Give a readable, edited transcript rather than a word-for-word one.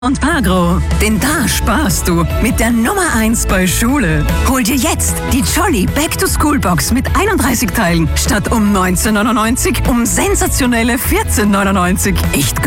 und Pagro, denn da sparst du mit der Nummer 1 bei Schule. Hol dir jetzt die Jolly Back-to-School-Box mit 31 Teilen statt um 19,99 um sensationelle 14,99. Echt